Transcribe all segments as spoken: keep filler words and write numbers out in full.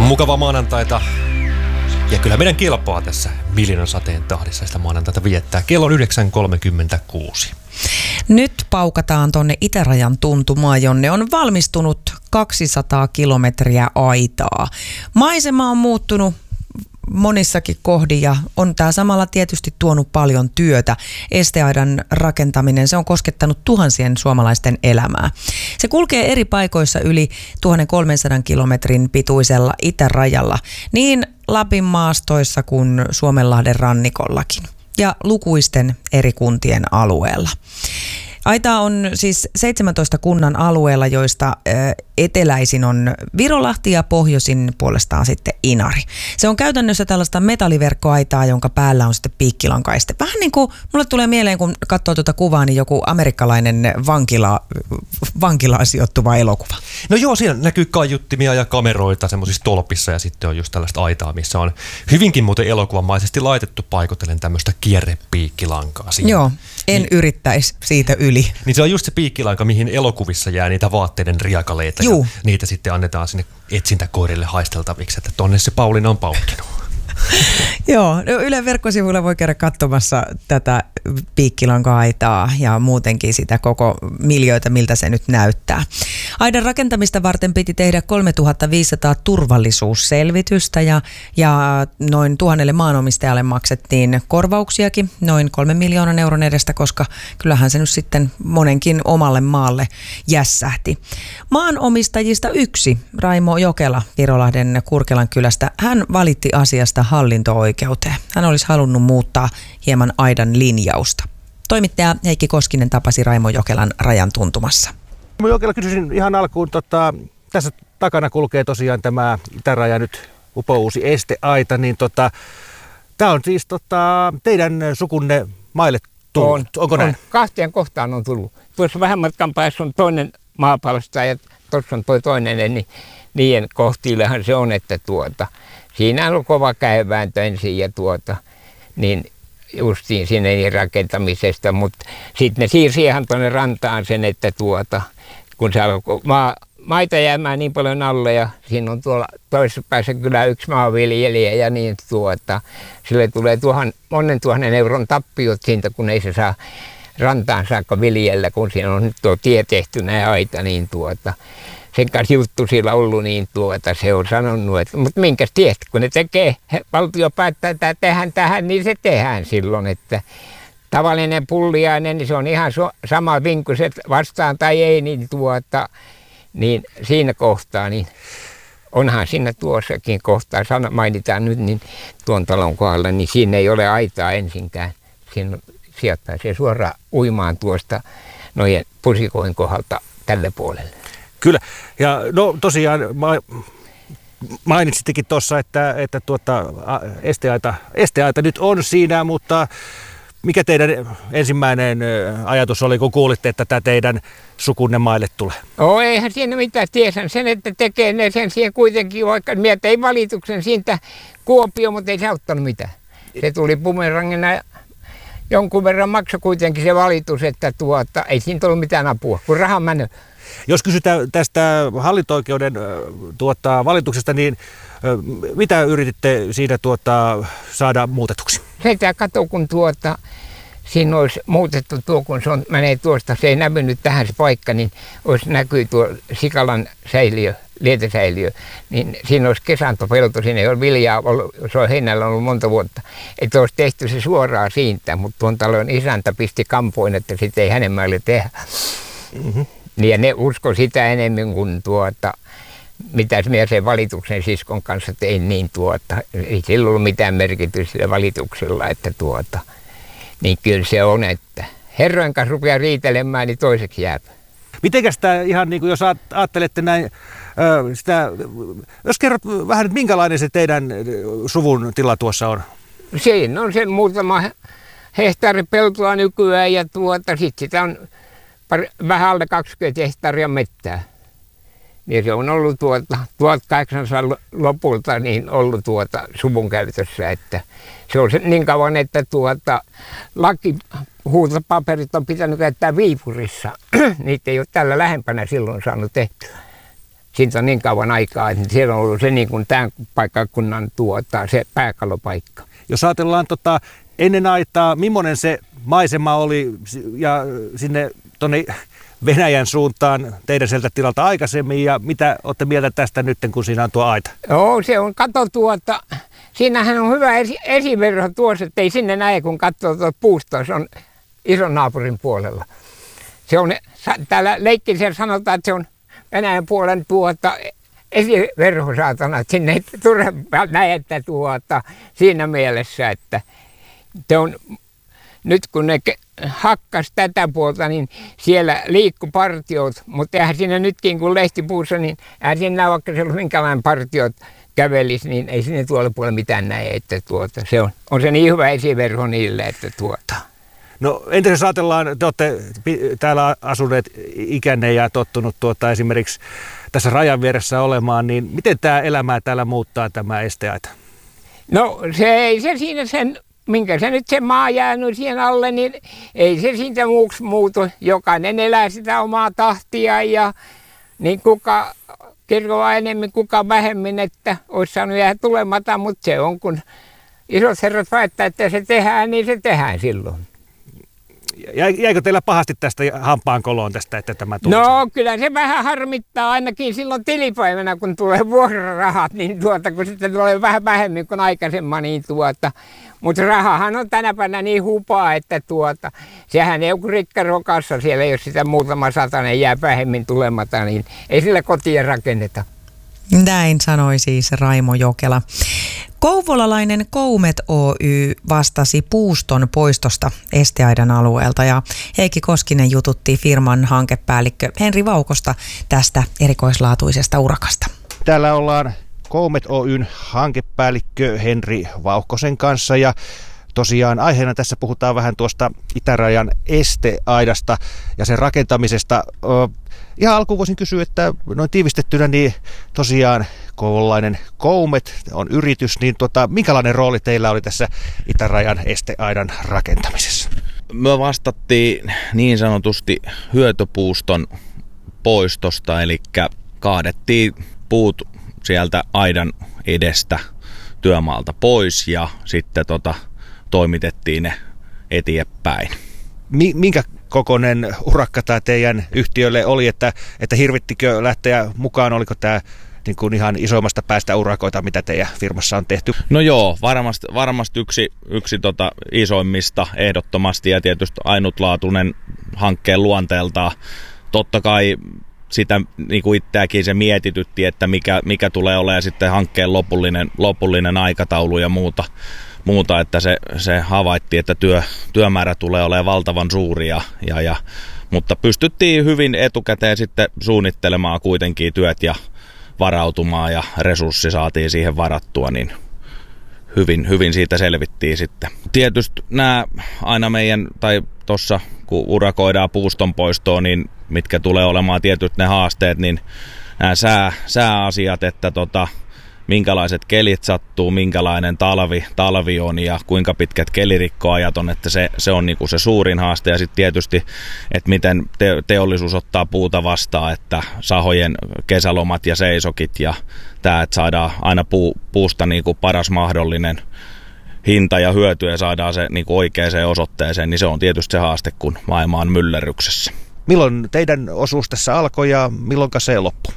Mukavaa maanantaita. Ja kyllä meidän kelpaa tässä miljoonan sateen tahdissa sitä maanantaita viettää. Kello on yhdeksän kolmekymmentäkuusi. Nyt paukataan tonne itärajan tuntumaan, jonne on valmistunut kaksisataa kilometriä aitaa. Maisema on muuttunut monissakin kohdin ja on tämä samalla tietysti tuonut paljon työtä. Esteaidan rakentaminen, se on koskettanut tuhansien suomalaisten elämää. Se kulkee eri paikoissa yli tuhatkolmesataa kilometrin pituisella itärajalla, niin Lapin maastoissa kuin Suomenlahden rannikollakin ja lukuisten eri kuntien alueella. Aitaa on siis seitsemäntoista kunnan alueella, joista eteläisin on Virolahti ja pohjoisin puolestaan sitten Inari. Se on käytännössä tällaista metalliverkkoaitaa, jonka päällä on sitten piikkilankaiste. Vähän niin kuin mulle tulee mieleen, kun katsoo tuota kuvaa, niin joku amerikkalainen vankila, vankilaan sijoittuva elokuva. No joo, siinä näkyy kaiuttimia ja kameroita semmoisissa tolpissa ja sitten on just tällaista aitaa, missä on hyvinkin muuten elokuvamaisesti laitettu paikotellen tämmöistä kierrepiikkilankaa siinä. Joo, en niin, yrittäisi siitä yli. Niin se on just se piikkilanka, mihin elokuvissa jää niitä vaatteiden riakaleita. Juu. Ja niitä sitten annetaan sinne etsintäkoirille haisteltaviksi, että tonne se Pauliina on paukkinut. Joo, no Ylen verkkosivuilla voi käydä katsomassa tätä piikkilanka-aitaa ja muutenkin sitä koko miljöitä, miltä se nyt näyttää. Aidan rakentamista varten piti tehdä kolmetuhattaviisisataa turvallisuusselvitystä ja, ja noin tuhannelle maanomistajalle maksettiin korvauksiakin noin kolmen miljoonan euron edestä, koska kyllähän se nyt sitten monenkin omalle maalle jässähti. Maanomistajista yksi, Raimo Jokela Virolahden Kurkelan kylästä, hän valitti asiasta hallinto-oikeuteen. Hän olisi halunnut muuttaa hieman aidan linjausta. Toimittaja Heikki Koskinen tapasi Raimo Jokelan rajan tuntumassa. Raimo Jokela, kysyisin ihan alkuun, tota, tässä takana kulkee tosiaan tämä itäraja nyt upouusi esteaita, niin tota, tämä on siis tota, teidän sukunne maille tullut, on, onko näin? On. Kahteen kohtaan on tullut. Tuossa vähän matkan päässä on toinen maapalsta ja tuossa on toi toinen, niin niiden kohtiillehan se on, että tuota, siinä on kova käevääntö ensin ja tuota, niin justiin sinne rakentamisesta, mutta sitten ne siirsi ihan tuonne rantaan sen, että tuota, kun se alkoi maa, maita jäämään niin paljon alle ja siinä on tuolla toisessa päässä kyllä yksi maanviljelijä ja niin tuota, sille tulee tuhan, monen tuhannen euron tappiot siitä, kun ei se saa rantaan saakka viljellä, kun siinä on nyt tuo tie tehty näin aita, niin tuota, sen kanssa juttu sillä ollut, niin tuota, se on sanonut, että mutta minkäs tiedät, kun ne tekee, valtio päättää, että tehdään tähän, niin se tehdään silloin, että tavallinen pulliainen, niin se on ihan so, sama vinkkuset vastaan tai ei, niin tuota, niin siinä kohtaa, niin onhan siinä tuossakin kohtaa, sana, mainitaan nyt, niin tuon talon kohdalla, niin siinä ei ole aitaa ensinkään, siinä sieltä pääsee suoraan uimaan tuosta noiden pusikoin kohdalta tälle puolelle. Kyllä. Ja no tosiaan mainitsittekin tuossa, että, että tuota, esteaita, esteaita nyt on siinä, mutta mikä teidän ensimmäinen ajatus oli, kun kuulitte, että tämä teidän sukunne maille tulee? No eihän siinä mitään tiesän sen, että tekee ne sen siihen kuitenkin, vaikka mieltä ei valituksen siitä Kuopio, mutta ei se auttanut mitään. Se tuli bumerangina ja jonkun verran maksoi kuitenkin se valitus, että tuota, ei siinä ollut mitään apua, kun raha menee. Jos kysytään tästä hallinto-oikeuden tuota, valituksesta, niin mitä yrititte siinä tuota, saada muutetuksi? Sitä kato, kun tuota, siinä olisi muutettu tuo, kun se on, menee tuosta, se ei näkynyt tähän se paikka, niin olisi näkyy tuo Sikalan säiliö, lietesäiliö, niin siinä olisi kesantopelto, siinä ei ole viljaa, ollut, se on heinällä ollut monta vuotta, että olisi tehty se suoraan siitä, mutta tuon talon isäntä pisti kampoin, että sitä ei hänen maalle tehdä. Mm-hmm. Ja ne usko sitä enemmän kuin tuota, mitä minä sen valituksen siskon kanssa tein, niin tuota, ei sillä ollut mitään merkitystä valituksella, että tuota, niin kyllä se on, että herrojen kanssa rupeaa riitelemään, niin toiseksi jää. Mitenkäs tämä ihan niin kuin jos ajattelette näin, sitä, jos kerrot vähän, että minkälainen se teidän suvun tila tuossa on? Siinä on sen muutama hehtaari peltoa nykyään ja tuota, sitten sitä on vähän alle kaksikymmentä hehtaaria mettää. Niin se on ollut tuota, tuhatkahdeksansadan lopulta niin ollut tuota suvun käytössä, että se on niin kauan, että tuota, lakihuutopaperit on pitänyt käyttää Viipurissa. Niitä ei ole tällä lähempänä silloin saanut tehtyä. siitä on niin kauan aikaa, että siellä on ollut se niin kuin tämän paikkakunnan tuota, se pääkallopaikka. Jos ajatellaan tota, ennen aitaa, millainen se maisema oli ja sinne tuonne Venäjän suuntaan teidän sieltä tilalta aikaisemmin ja mitä olette mieltä tästä nyt, kun siinä on tuo aita? Joo, se on, kato tuota, siinähän on hyvä esi- esiverho tuossa, että ei sinne näe, kun katsoo tuota puustoa, se on ison naapurin puolella. Se on, täällä leikkisellä sanotaan, että se on Venäjän puolen tuota esiverho saatana, että sinne ei turha näettä tuota siinä mielessä, että se on, nyt kun ne hakkas tätä puolta, niin siellä liikku partiot, mutta eihän siinä nytkin kun lehtipuussa, niin eihän siinä vaikka se ollut minkälainen partiot kävelisi, niin ei sinne tuolla puolella mitään näe, että tuota, se on, on se niin hyvä esiverho niille, että tuota. No entä jos ajatellaan, te olette täällä asuneet ikänne ja tottunut tuota, esimerkiksi tässä rajan vieressä olemaan, niin miten tämä elämää täällä muuttaa tämä esteaita? No se ei se siinä sen, minkä se nyt se maa jäänyt siihen alle, niin ei se siitä muuksi muutu. Jokainen elää sitä omaa tahtia ja niin kuka kirkoa enemmän, kuka vähemmän, että olisi saanut jäädä tulematta, mutta se on kun isot herrat väittää, että se tehdään, niin se tehdään silloin. Jäikö teillä pahasti tästä hampaan koloon tästä, että tämä tuli? No kyllä se vähän harmittaa ainakin silloin tilipäivänä, kun tulee vuokrarahat, niin tuota, kun sitten tulee vähän vähemmän kuin aikaisemmin, niin tuota. Mutta rahahan on tänä päivänä niin hupaa, että tuota, sehän ei ole rikkarokassa siellä, jos sitä muutama satanen jää vähemmän tulematta, niin ei sillä kotia rakenneta. Näin sanoi siis Raimo Jokela. Kouvolalainen Koumet Oy vastasi puuston poistosta esteaidan alueelta ja Heikki Koskinen jututti firman hankepäällikkö Henri Vaukosta tästä erikoislaatuisesta urakasta. Täällä ollaan Koumet Oyn hankepäällikkö Henri Vauhkosen kanssa ja tosiaan aiheena tässä puhutaan vähän tuosta itärajan esteaidasta ja sen rakentamisesta. Ihan alkuun voisin kysyä, että noin tiivistettynä niin tosiaan kouvolalainen Koumet on yritys, niin tota, minkälainen rooli teillä oli tässä itärajan esteaidan rakentamisessa? Me vastattiin niin sanotusti hyötypuuston poistosta, eli kaadettiin puut sieltä aidan edestä työmaalta pois ja sitten tota, toimitettiin ne eteenpäin. Minkä kokoinen urakka tämä teidän yhtiölle oli, että, että hirvittikö lähteä mukaan, oliko tämä niin kuin ihan isoimmasta päästä urakoita, mitä teidän firmassa on tehty? No joo, varmasti, varmasti yksi, yksi tota isoimmista ehdottomasti ja tietysti ainutlaatuinen hankkeen luonteeltaan. Totta kai sitä niin kuin itseäkin se mietitytti, että mikä, mikä tulee olemaan sitten hankkeen lopullinen, lopullinen aikataulu ja muuta. Muuta, että se, se havaittiin, että työ, työmäärä tulee olemaan valtavan suuri, ja, ja, ja, mutta pystyttiin hyvin etukäteen sitten suunnittelemaan kuitenkin työt ja varautumaan ja resurssi saatiin siihen varattua, niin hyvin, hyvin siitä selvittiin sitten. Tietysti nämä aina meidän, tai tuossa kun urakoidaan puuston poistoon, niin mitkä tulee olemaan tietyt ne haasteet, niin nämä sää, sääasiat, että tota, minkälaiset kelit sattuu, minkälainen talvi, talvi on ja kuinka pitkät kelirikkoajat on, että se, se on niinku se suurin haaste. Ja sitten tietysti, että miten te, teollisuus ottaa puuta vastaan, että sahojen kesälomat ja seisokit ja tämä, että saadaan aina puu, puusta niinku paras mahdollinen hinta ja hyöty ja saadaan se niinku oikeaan osoitteeseen, niin se on tietysti se haaste, kun maailma on myllerryksessä. Milloin teidän osuus tässä alkoi ja milloin se loppui?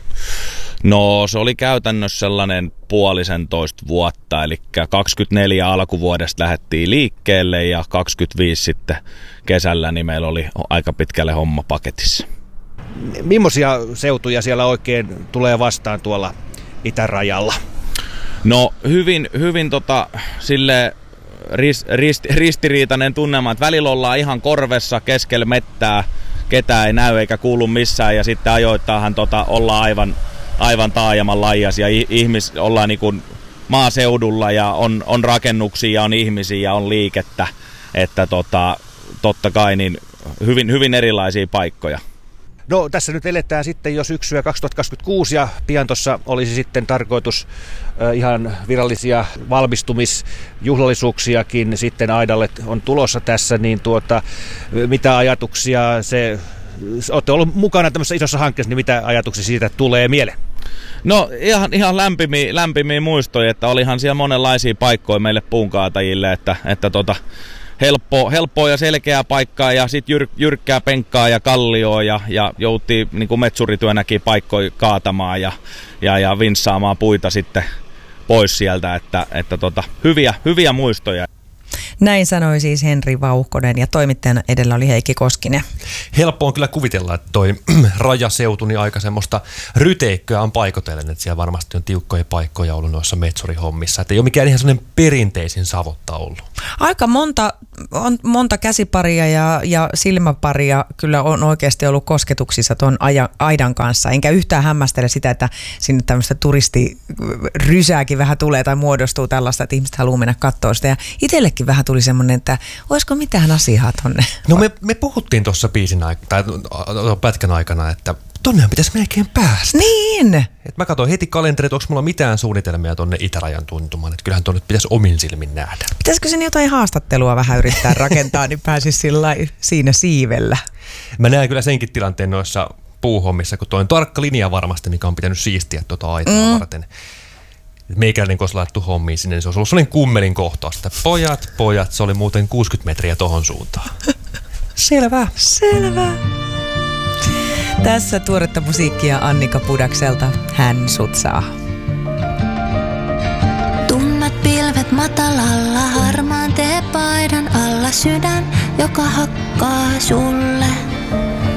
No se oli käytännössä sellainen puolisentoista vuotta, eli kaksikymmentäneljä alkuvuodesta lähdettiin liikkeelle ja kaksikymmentäviisi sitten kesällä, niin meillä oli aika pitkälle homma paketissa. Millaisia seutuja siellä oikein tulee vastaan tuolla itärajalla? No hyvin, hyvin tota, sille rist, rist, ristiriitainen tunnelma, että välillä ollaan ihan korvessa keskellä mettää, ketään ei näy eikä kuulu missään ja sitten ajoittaahan tota, ollaan aivan aivan taajaman laijas ja ihmis, ollaan niin kuin maaseudulla ja on, on rakennuksia ja on ihmisiä ja on liikettä, että tota, totta kai niin hyvin, hyvin erilaisia paikkoja. No tässä nyt eletään sitten jo syksyä kaksituhattakaksikymmentäkuusi ja pian tuossa olisi sitten tarkoitus äh, ihan virallisia valmistumisjuhlallisuuksiakin sitten aidalle on tulossa tässä, niin tuota, mitä ajatuksia se... Olette ollut mukana tämmöisessä isossa hankkeessa, niin mitä ajatuksia siitä tulee mieleen? No ihan, ihan lämpimiä, lämpimiä muistoja, että olihan siellä monenlaisia paikkoja meille puunkaatajille, että, että tota, helppo, helppoa ja selkeää paikkaa ja sitten jyr, jyrkkää penkkaa ja kallioa ja, ja jouttiin niin kuin metsurityönäkin paikkoja kaatamaan ja, ja, ja vinssaamaan puita sitten pois sieltä, että, että tota, hyviä, hyviä muistoja. Näin sanoi siis Henri Vauhkonen ja toimittajana edellä oli Heikki Koskinen. Helppo on kyllä kuvitella, että toi rajaseutu niin aika semmoista ryteikköä on paikotellen, että siellä varmasti on tiukkoja paikkoja ollut noissa metsurihommissa. Että ei ole mikään ihan sellainen perinteisin Savotta ollut. Aika monta, on, monta käsiparia ja, ja silmäparia kyllä on oikeasti ollut kosketuksissa tuon aidan kanssa. Enkä yhtään hämmästele sitä, että sinne tämmöistä turistirysääkin vähän tulee tai muodostuu tällaista, että ihmiset haluaa mennä katsoa sitä. Ja itsellekin vähän tuli semmoinen, että olisiko mitään asiaa tonne? No me, me puhuttiin tuossa biisin aikana, tai pätkän aikana, että tonne pitäisi melkein päästä. Niin! Et mä katsoin heti kalenterit, että onko mulla mitään suunnitelmia tonne itärajan tuntumaan, että kyllähän tonne pitäisi omin silmin nähdä. Pitäisikö sen jotain haastattelua vähän yrittää rakentaa, niin pääsisi sillä siinä siivellä? Mä näen kyllä senkin tilanteen noissa puuhommissa, kun toi on tarkka linja varmasti, mikä on pitänyt siistiä tuota aitaa mm. varten. Meikäläinen, kun olisi laittu hommiin sinne, niin se olisi ollut sellainen kummelin kohtaus, että pojat, pojat, se oli muuten kuusikymmentä metriä tohon suuntaan. Selvä. Selvä. Tässä tuoretta musiikkia Annika Pudakselta. Hän sutsaa. Tummat pilvet matalalla, harmaan teepaidan alla sydän, joka hakkaa sulle.